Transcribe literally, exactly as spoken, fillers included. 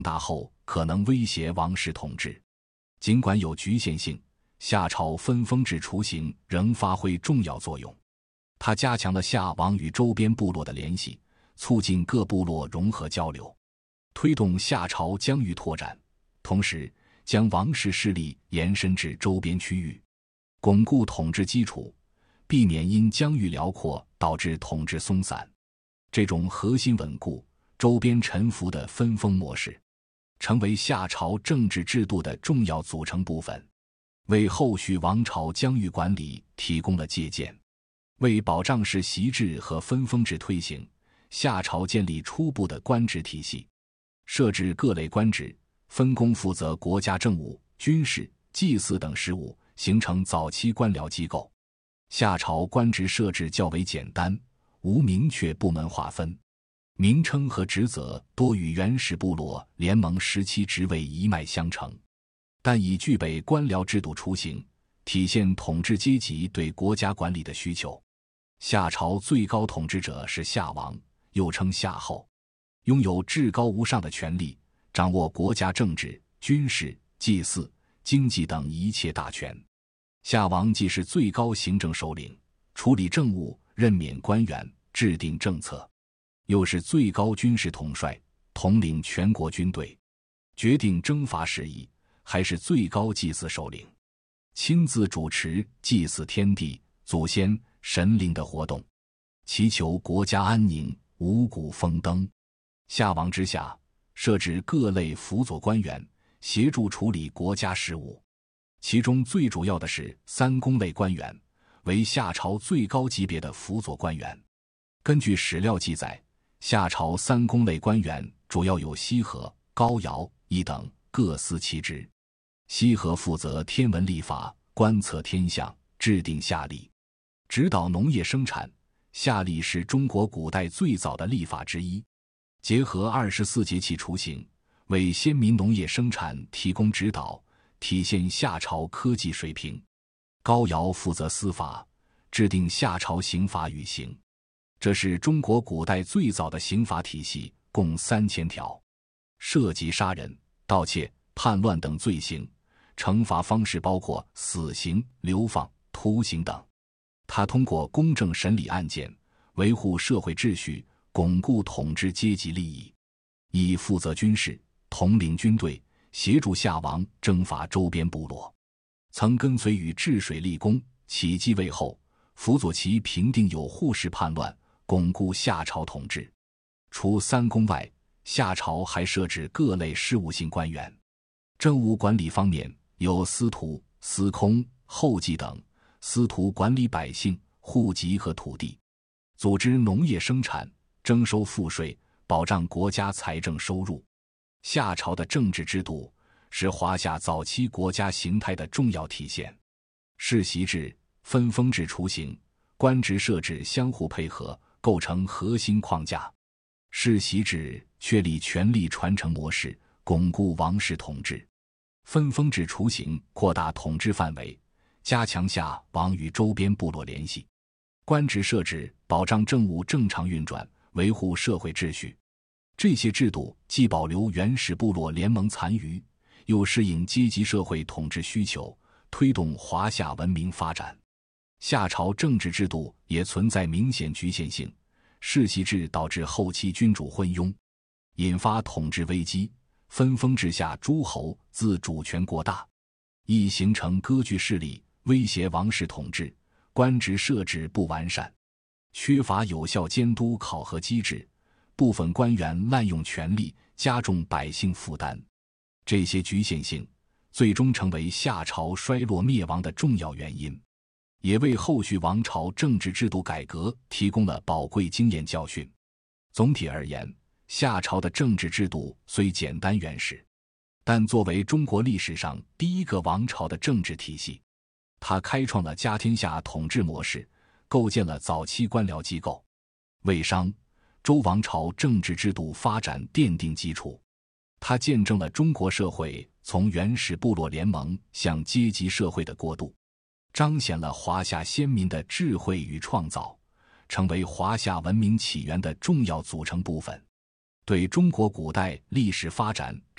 大后可能威胁王室统治。尽管有局限性，夏朝分封制雏形仍发挥重要作用。它加强了夏王与周边部落的联系，促进各部落融合交流，推动夏朝疆域拓展，同时将王室势力延伸至周边区域，巩固统治基础，避免因疆域辽阔导致统治松散。这种核心稳固、周边臣服的分封模式，成为夏朝政治制度的重要组成部分，为后续王朝疆域管理提供了借鉴。为保障世袭制和分封制推行，夏朝建立初步的官职体系，设置各类官职，分工负责国家政务、军事、祭祀等事务，形成早期官僚机构。夏朝官职设置较为简单，无明确部门划分，名称和职责多与原始部落联盟时期职位一脉相承，但已具备官僚制度雏形，体现统治阶级对国家管理的需求。夏朝最高统治者是夏王，又称夏后，拥有至高无上的权力，掌握国家政治、军事、祭祀、经济等一切大权。夏王既是最高行政首领，处理政务、任免官员、制定政策，又是最高军事统帅，统领全国军队，决定征伐事宜，还是最高祭祀首领，亲自主持祭祀天地、祖先、神灵的活动，祈求国家安宁，五谷丰登。夏王之下，设置各类辅佐官员，协助处理国家事务。其中最主要的是三公类官员，为夏朝最高级别的辅佐官员。根据史料记载，夏朝三公类官员主要有西河、高尧、羿等，各司其职。西河负责天文历法，观测天象，制定夏历，指导农业生产。夏历是中国古代最早的历法之一，结合二十四节气雏形，为先民农业生产提供指导，体现夏朝科技水平。高尧负责司法，制定夏朝刑法与刑，这是中国古代最早的刑法体系，共三千条，涉及杀人、盗窃、叛乱等罪行，惩罚方式包括死刑、流放、徒刑等。他通过公正审理案件，维护社会秩序，巩固统治阶级利益。以负责军事，统领军队，协助夏王征伐周边部落，曾跟随与治水立功，起继位后，辅佐其平定有扈氏叛乱，巩固夏朝统治。除三公外，夏朝还设置各类事务性官员。政务管理方面有司徒、司空、后继等。司徒管理百姓、户籍和土地，组织农业生产，征收赋税，保障国家财政收入。夏朝的政治制度是华夏早期国家形态的重要体现。世袭制、分封制雏形，官职设置相互配合，构成核心框架。世袭制确立权力传承模式，巩固王室统治；分封制雏形扩大统治范围，加强夏王与周边部落联系。官职设置保障政务正常运转，维护社会秩序。这些制度既保留原始部落联盟残余，又适应阶级社会统治需求，推动华夏文明发展。夏朝政治制度也存在明显局限性，世袭制导致后期君主昏庸，引发统治危机；分封制下诸侯自主权过大，易形成割据势力，威胁王室统治。官职设置不完善，缺乏有效监督考核机制，部分官员滥用权力，加重百姓负担。这些局限性最终成为夏朝衰落灭亡的重要原因，也为后续王朝政治制度改革提供了宝贵经验教训。总体而言，夏朝的政治制度虽简单原始，但作为中国历史上第一个王朝的政治体系，它开创了家天下统治模式，构建了早期官僚机构，为商周王朝政治制度发展奠定基础。它见证了中国社会从原始部落联盟向阶级社会的过渡，彰显了华夏先民的智慧与创造，成为华夏文明起源的重要组成部分，对中国古代历史发展